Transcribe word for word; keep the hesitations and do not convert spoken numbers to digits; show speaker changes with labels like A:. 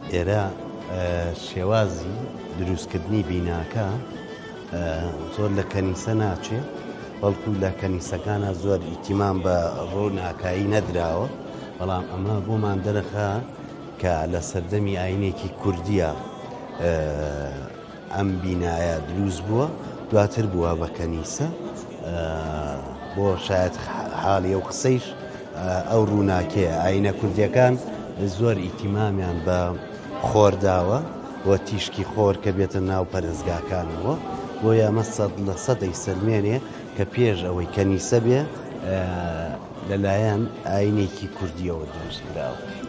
A: ئێرە شێوازی دروستکردنی بیناکە زۆر لە کەنیسە ناچێت، بەڵکو لە کەنیسەکانە زۆر ئیتیمان بە ڕووناکایی نەدراوە، بەڵام ئەمە بۆمان دەرەخا کە لە سەردەمی ئاینێکی کوردیە ئەم بینایە دروست بووە، دواتر بووە بە کەنیسە، بۆ شاید حاڵی ئەو قسەیش ئەو ڕووناکەیە. ئاینە کوردیەکان زۆر ئیتیمامیان بە خۆرداوە بۆ تیشکی خۆر کە بێتە ناو پەرستگاکانەوە، بۆیە ئەمە سەد لە سەدەی سلمێنێ کە پێش ئەوەی کەنیسە بێ لەلایەن ئاینێکی کوردیەوە دروست کراوە.